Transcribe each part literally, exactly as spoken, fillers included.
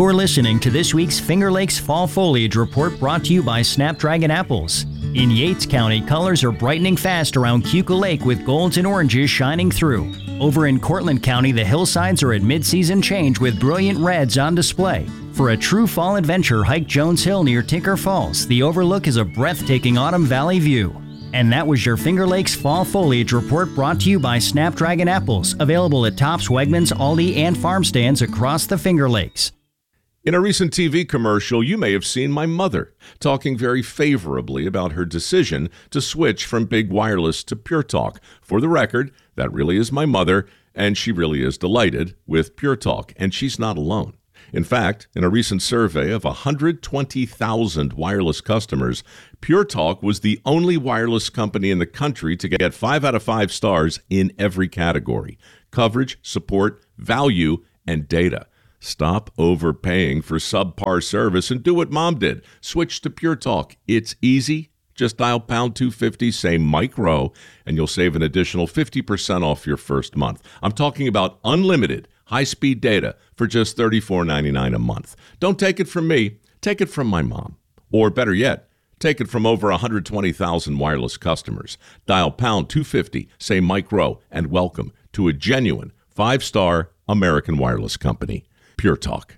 You're listening to this week's Finger Lakes Fall Foliage Report, brought to you by Snapdragon Apples. In Yates County, colors are brightening fast around Keuka Lake with golds and oranges shining through. Over in Cortland County, the hillsides are at mid-season change with brilliant reds on display. For a true fall adventure, hike Jones Hill near Tinker Falls. The overlook is a breathtaking autumn valley view. And that was your Finger Lakes Fall Foliage Report, brought to you by Snapdragon Apples, available at Tops, Wegmans, Aldi, and farm stands across the Finger Lakes. In a recent T V commercial, you may have seen my mother talking very favorably about her decision to switch from big wireless to Pure Talk. For the record, that really is my mother, and she really is delighted with Pure Talk, and she's not alone. In fact, in a recent survey of one hundred twenty thousand wireless customers, Pure Talk was the only wireless company in the country to get five out of five stars in every category: coverage, support, value, and data. Stop overpaying for subpar service and do what Mom did. Switch to Pure Talk. It's easy. Just dial pound two fifty, say Mike Rowe, and you'll save an additional fifty percent off your first month. I'm talking about unlimited high-speed data for just thirty-four ninety-nine a month. Don't take it from me. Take it from my mom. Or better yet, take it from over one hundred twenty thousand wireless customers. Dial pound two fifty, say Mike Rowe, and welcome to a genuine five-star American wireless company. Pure Talk.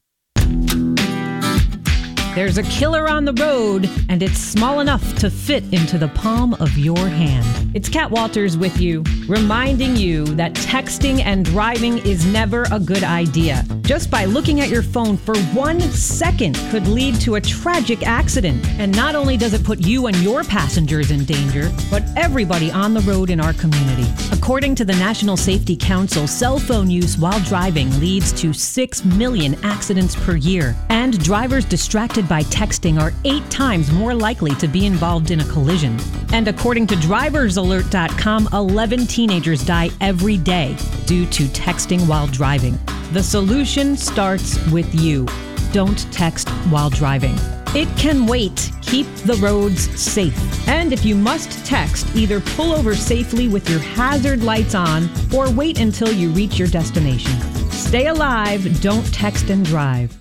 There's a killer on the road, and it's small enough to fit into the palm of your hand. It's Kat Walters with you, reminding you that texting and driving is never a good idea. Just by looking at your phone for one second could lead to a tragic accident. And not only does it put you and your passengers in danger, but everybody on the road in our community. According to the National Safety Council, cell phone use while driving leads to six million accidents per year. And drivers distracted by texting are eight times more likely to be involved in a collision. And according to drivers alert dot com, eleven teenagers die every day due to texting while driving. The solution starts with you. Don't text while driving. It can wait. Keep the roads safe. And if you must text, either pull over safely with your hazard lights on or wait until you reach your destination. Stay alive. Don't text and drive.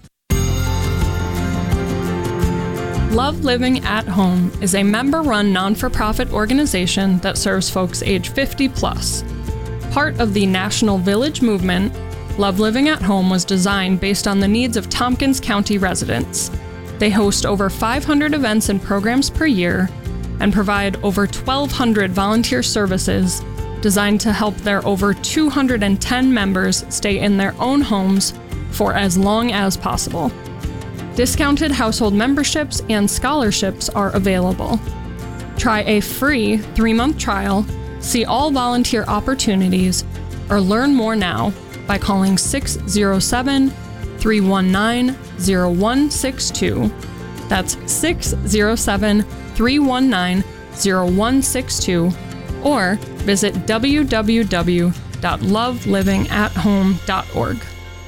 Love Living at Home is a member-run non-for-profit organization that serves folks age fifty plus. Part of the National Village movement, Love Living at Home was designed based on the needs of Tompkins County residents. They host over five hundred events and programs per year and provide over twelve hundred volunteer services designed to help their over two hundred ten members stay in their own homes for as long as possible. Discounted household memberships and scholarships are available. Try a free three-month trial, see all volunteer opportunities, or learn more now by calling six oh seven, three one nine, oh one six two. That's six oh seven, three one nine, oh one six two, or visit w w w dot love living at home dot org.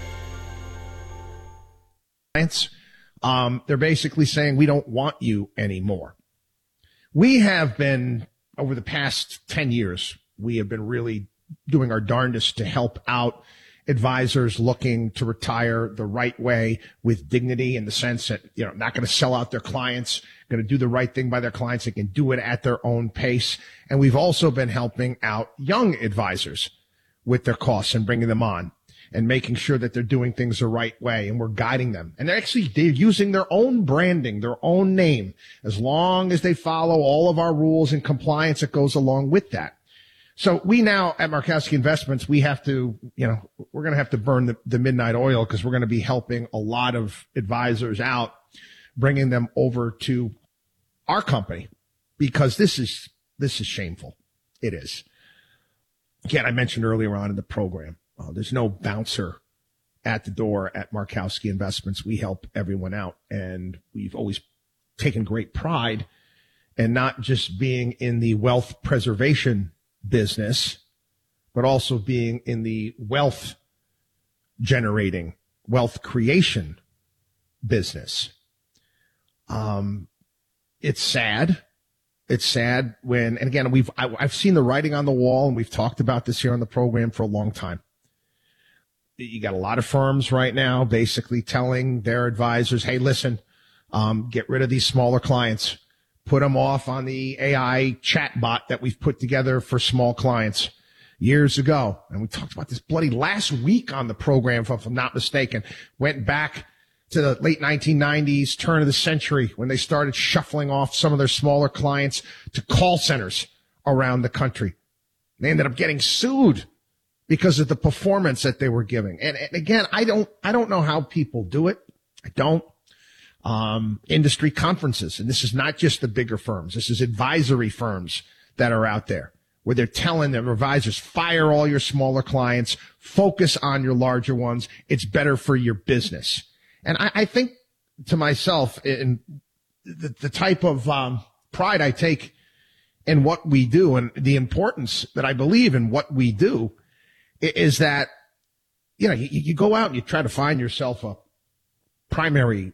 Um, they're basically saying we don't want you anymore. We have been, over the past ten years, we have been really doing our darndest to help out advisors looking to retire the right way with dignity, in the sense that, you know, not going to sell out their clients, going to do the right thing by their clients. They can do it at their own pace. And we've also been helping out young advisors with their costs and bringing them on and making sure that they're doing things the right way, and we're guiding them. And they're actually, they're using their own branding, their own name, as long as they follow all of our rules and compliance that goes along with that. So we now at Markowski Investments, we have to, you know, we're going to have to burn the, the midnight oil, because we're going to be helping a lot of advisors out, bringing them over to our company, because this is, this is shameful. It is. Again, I mentioned earlier on in the program, Uh, there's no bouncer at the door at Markowski Investments. We help everyone out, and we've always taken great pride in not just being in the wealth preservation business, but also being in the wealth generating, wealth creation business. Um, it's sad. It's sad when, and again, we've, I, I've seen the writing on the wall, and we've talked about this here on the program for a long time. you got a lot of firms right now basically telling their advisors, hey, listen, um, get rid of these smaller clients, put them off on the A I chat bot that we've put together for small clients years ago. And we talked about this bloody last week on the program, if I'm not mistaken. Went back to the late nineteen nineties, turn of the century, when they started shuffling off some of their smaller clients to call centers around the country. They ended up getting sued because of the performance that they were giving. And, and again, I don't, I don't know how people do it. I don't. Um, industry conferences. And this is not just the bigger firms. This is advisory firms that are out there where they're telling their advisors, fire all your smaller clients, focus on your larger ones. It's better for your business. And I, I think to myself, in the, the type of um, pride I take in what we do and the importance that I believe in what we do is that, you know, you, you go out and you try to find yourself a primary